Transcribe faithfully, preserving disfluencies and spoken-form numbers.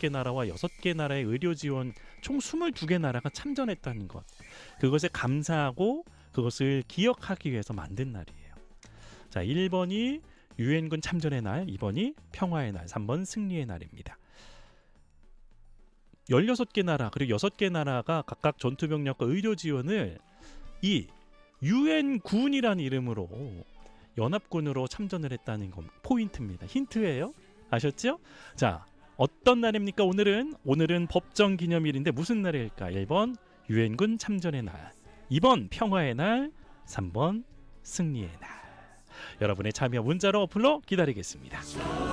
개 나라와 여섯 개 나라의 의료 지원 총 스물두 개 나라가 참전했다는 것. 그것에 감사하고 그것을 기억하기 위해서 만든 날이에요. 자, 일 번이 유엔군 참전의 날, 이 번이 평화의 날, 삼 번 승리의 날입니다. 열여섯 개 나라 그리고 여섯 개 나라가 각각 전투병력과 의료 지원을 이 유엔군이라는 이름으로 연합군으로 참전을 했다는 건 포인트입니다. 힌트예요. 아셨죠? 자, 어떤 날입니까? 오늘은 오늘은 법정 기념일인데 무슨 날일까? 일 번 유엔군 참전의 날, 이 번 평화의 날, 삼 번 승리의 날. 여러분의 참여 문자로 어플로 기다리겠습니다.